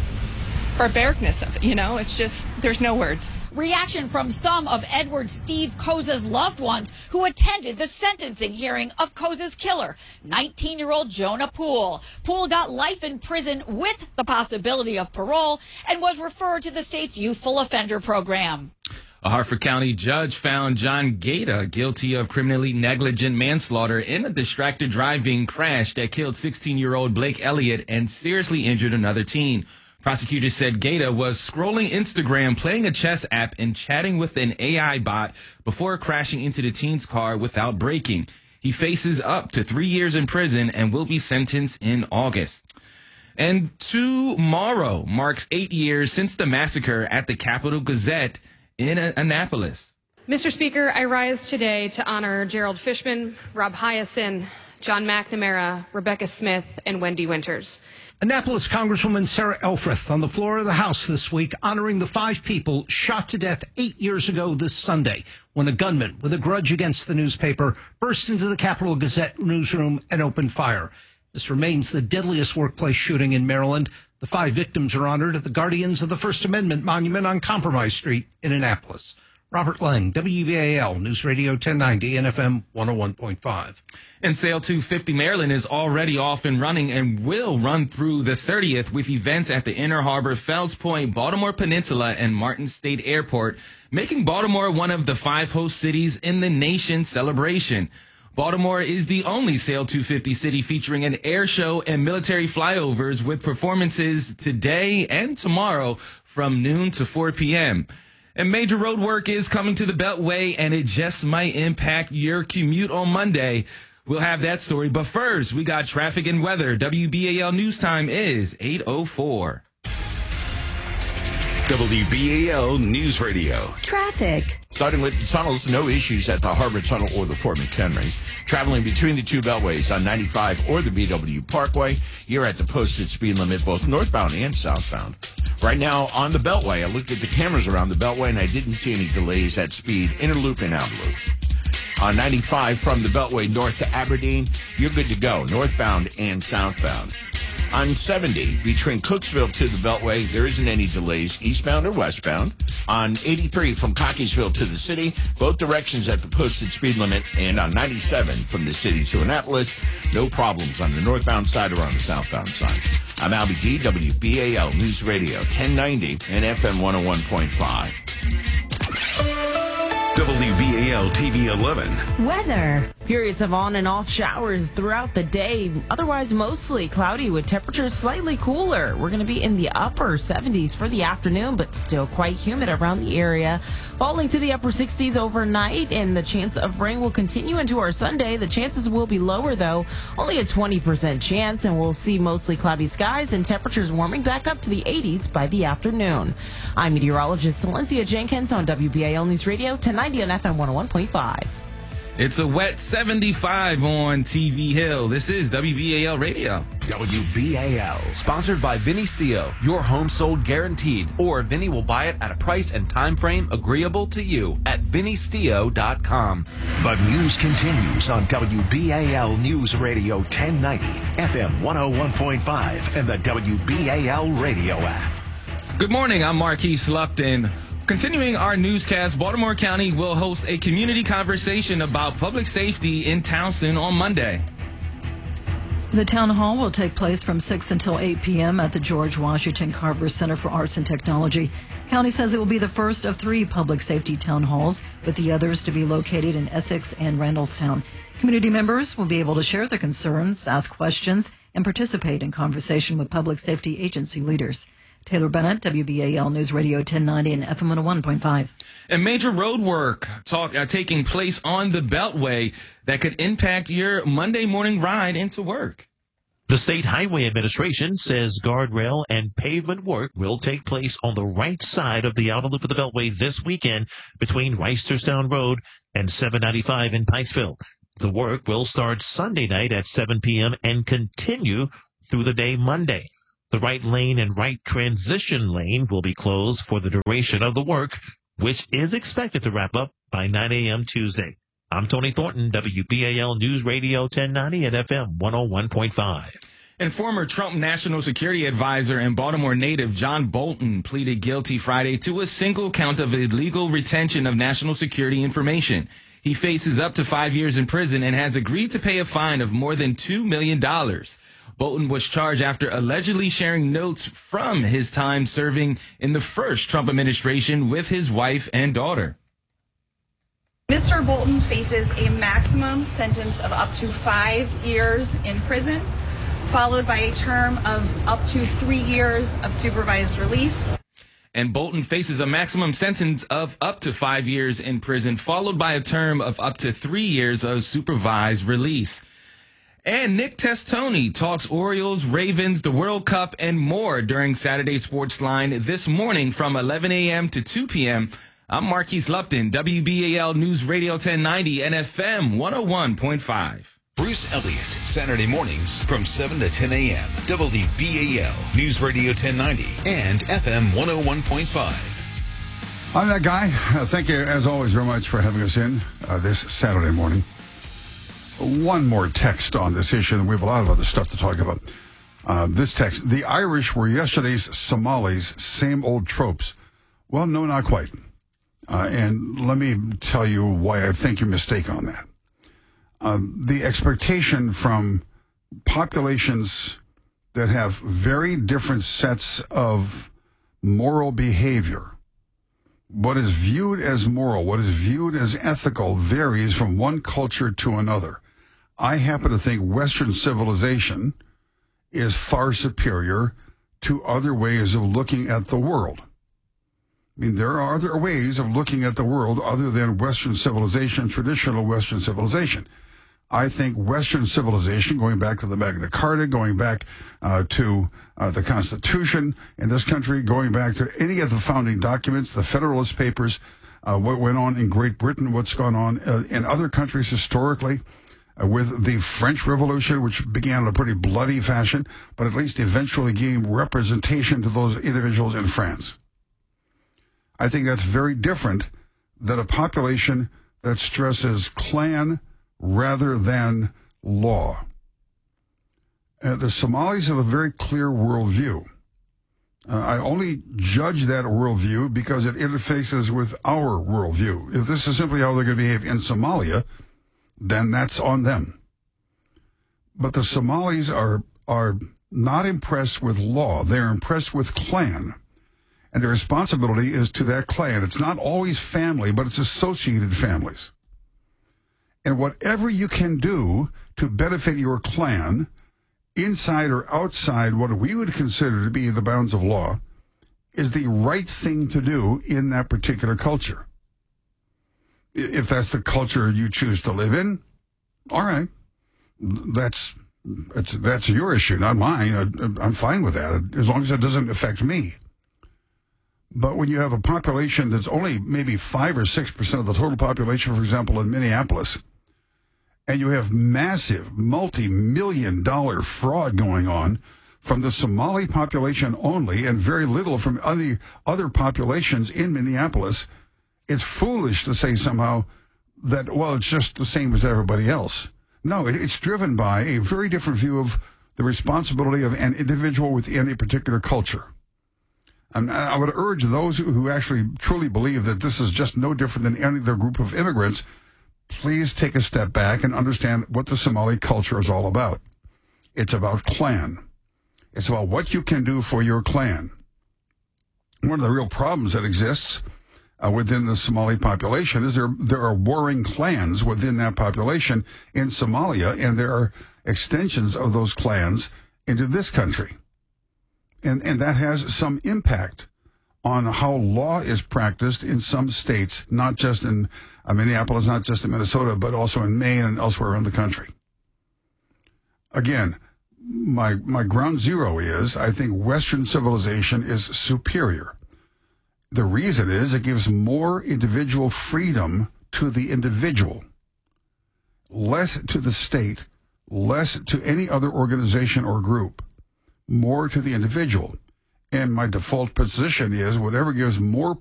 barbaricness of it, you know, it's just, there's no words. Reaction from some of Edward Steve Koza's loved ones who attended the sentencing hearing of Koza's killer, nineteen-year-old Jonah Poole. Poole got life in prison with the possibility of parole and was referred to the state's youthful offender program. A Harford County judge found John Gaeta guilty of criminally negligent manslaughter in a distracted driving crash that killed sixteen-year-old Blake Elliott and seriously injured another teen. Prosecutors said Gaeta was scrolling Instagram, playing a chess app, and chatting with an A I bot before crashing into the teen's car without braking. He faces up to three years in prison and will be sentenced in August. And tomorrow marks eight years since the massacre at the Capital Gazette in Annapolis. Mister Speaker, I rise today to honor Gerald Fishman, Rob Hyacinth, John McNamara, Rebecca Smith, and Wendy Winters. Annapolis Congresswoman Sarah Elfreth on the floor of the House this week honoring the five people shot to death eight years ago this Sunday when a gunman with a grudge against the newspaper burst into the Capital Gazette newsroom and opened fire. This remains the deadliest workplace shooting in Maryland. The five victims are honored at the Guardians of the First Amendment Monument on Compromise Street in Annapolis. Robert Lang, W B A L News Radio ten ninety and F M one oh one point five. And Sail two fifty Maryland is already off and running and will run through the thirtieth with events at the Inner Harbor, Fells Point, Baltimore Peninsula, and Martin State Airport, making Baltimore one of the five host cities in the nation's celebration. Baltimore is the only Sail two fifty city featuring an air show and military flyovers with performances today and tomorrow from noon to four p.m. And major road work is coming to the Beltway, and it just might impact your commute on Monday. We'll have that story. But first, we got traffic and weather. W B A L News Time is eight oh four. W B A L News Radio. Traffic. Starting with the tunnels, no issues at the Harbor Tunnel or the Fort McHenry. Traveling between the two beltways on ninety-five or the B W Parkway, you're at the posted speed limit both northbound and southbound. Right now on the Beltway, I looked at the cameras around the Beltway and I didn't see any delays at speed, inner loop and outer loop. On ninety-five from the Beltway north to Aberdeen, you're good to go, northbound and southbound. On seventy, between Cooksville to the Beltway, there isn't any delays, eastbound or westbound. On eighty-three from Cockeysville to the city, both directions at the posted speed limit. And on ninety-seven from the city to Annapolis, no problems on the northbound side or on the southbound side. I'm Albie D, W B A L News Radio ten ninety and F M one oh one point five. W B A L T V eleven. Weather. Periods of on and off showers throughout the day. Otherwise, mostly cloudy with temperatures slightly cooler. We're going to be in the upper seventies for the afternoon, but still quite humid around the area. Falling to the upper sixties overnight, and the chance of rain will continue into our Sunday. The chances will be lower, though. Only a twenty percent chance, and we'll see mostly cloudy skies and temperatures warming back up to the eighties by the afternoon. I'm meteorologist Valencia Jenkins on W B A L News Radio ten ninety and F M one oh one point five. It's a wet seventy-five on T V Hill. This is W B A L Radio. W B A L. Sponsored by Vinny Stio. Your home sold guaranteed. Or Vinny will buy it at a price and time frame agreeable to you at vinny stio dot com. The news continues on W B A L News Radio ten ninety, F M one oh one point five, and the W B A L radio app. Good morning. I'm Marquise Lupton. Continuing our newscast, Baltimore County will host a community conversation about public safety in Townsend on Monday. The town hall will take place from six until eight p.m. at the George Washington Carver Center for Arts and Technology. County says it will be the first of three public safety town halls, with the others to be located in Essex and Randallstown. Community members will be able to share their concerns, ask questions, and participate in conversation with public safety agency leaders. Taylor Bennett, W B A L News Radio ten ninety and F M one oh one point five. And major road work talk, uh, taking place on the Beltway that could impact your Monday morning ride into work. The State Highway Administration says guardrail and pavement work will take place on the right side of the outer loop of the Beltway this weekend between Reisterstown Road and seven ninety-five in Pikesville. The work will start Sunday night at seven p.m. and continue through the day Monday. The right lane and right transition lane will be closed for the duration of the work, which is expected to wrap up by nine a.m. Tuesday. I'm Tony Thornton, W B A L News Radio ten ninety and F M one oh one point five. And former Trump National Security Advisor and Baltimore native John Bolton pleaded guilty Friday to a single count of illegal retention of national security information. He faces up to five years in prison and has agreed to pay a fine of more than two million dollars. Bolton was charged after allegedly sharing notes from his time serving in the first Trump administration with his wife and daughter. Mister Bolton faces a maximum sentence of up to five years in prison, followed by a term of up to three years of supervised release. And Bolton faces a maximum sentence of up to five years in prison, followed by a term of up to three years of supervised release. And Nick Testoni talks Orioles, Ravens, the World Cup, and more during Saturday Sports Line this morning from eleven a.m. to two p.m. I'm Marquise Lupton, W B A L News Radio ten ninety and F M one oh one point five. Bruce Elliott, Saturday mornings from seven to ten a.m. W B A L News Radio ten ninety and F M one oh one point five. I'm that guy. Uh, thank you, as always, very much for having us in uh, this Saturday morning. One more text on this issue, and we have a lot of other stuff to talk about. Uh, this text, the Irish were yesterday's Somalis, same old tropes. Well, no, not quite. Uh, and let me tell you why I think you're mistaken on that. Uh, the expectation from populations that have very different sets of moral behavior, what is viewed as moral, what is viewed as ethical, varies from one culture to another. I happen to think Western civilization is far superior to other ways of looking at the world. I mean, there are other ways of looking at the world other than Western civilization, traditional Western civilization. I think Western civilization, going back to the Magna Carta, going back uh, to uh, the Constitution in this country, going back to any of the founding documents, the Federalist Papers, uh, what went on in Great Britain, what's gone on uh, in other countries historically, uh, with the French Revolution, which began in a pretty bloody fashion, but at least eventually gave representation to those individuals in France. I think that's very different than a population that stresses clan rather than law. Uh, the Somalis have a very clear worldview. Uh, I only judge that worldview because it interfaces with our worldview. If this is simply how they're going to behave in Somalia, then that's on them. But the Somalis are, are not impressed with law. They're impressed with clan. And the responsibility is to that clan. It's not always family, but it's associated families. And whatever you can do to benefit your clan, inside or outside what we would consider to be the bounds of law, is the right thing to do in that particular culture. If that's the culture you choose to live in, all right. That's, that's, that's your issue, not mine. I, I'm fine with that, as long as it doesn't affect me. But when you have a population that's only maybe five or six percent of the total population, for example, in Minneapolis, and you have massive multi-million dollar fraud going on from the Somali population only and very little from other, other populations in Minneapolis, it's foolish to say somehow that, well, it's just the same as everybody else. No, it's driven by a very different view of the responsibility of an individual within a particular culture. And I would urge those who actually truly believe that this is just no different than any other group of immigrants, please take a step back and understand what the Somali culture is all about. It's about clan. It's about what you can do for your clan. One of the real problems that exists uh, within the Somali population is there, there are warring clans within that population in Somalia, and there are extensions of those clans into this country. And, and that has some impact on how law is practiced in some states, not just in uh, Minneapolis, not just in Minnesota, but also in Maine and elsewhere in the country. Again, my my ground zero is I think Western civilization is superior. The reason is it gives more individual freedom to the individual, less to the state, less to any other organization or group, more to the individual. And my default position is whatever gives more